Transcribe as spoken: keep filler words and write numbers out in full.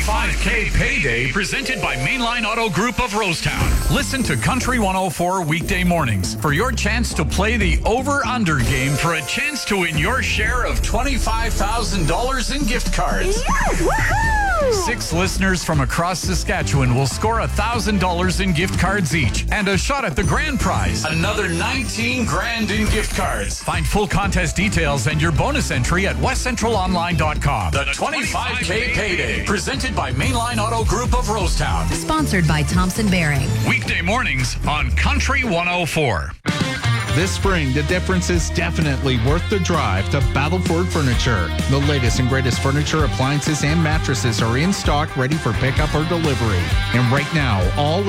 twenty-five K Payday presented by Mainline Auto Group of Rosetown. Listen to Country one oh four weekday mornings for your chance to play the over-under game for a chance to win your share of twenty-five thousand dollars in gift cards. Yeah, woohoo! Six listeners from across Saskatchewan will score one thousand dollars in gift cards each and a shot at the grand prize, another nineteen grand in gift cards. Find full contest details and your bonus entry at west central online dot com. The twenty-five K Payday, presented by Mainline Auto Group of Rosetown. Sponsored by Thompson Bearing. Weekday mornings on Country one oh four. This spring, the difference is definitely worth the drive to Battleford Furniture. The latest and greatest furniture, appliances, and mattresses are in stock, ready for pickup or delivery. And right now, all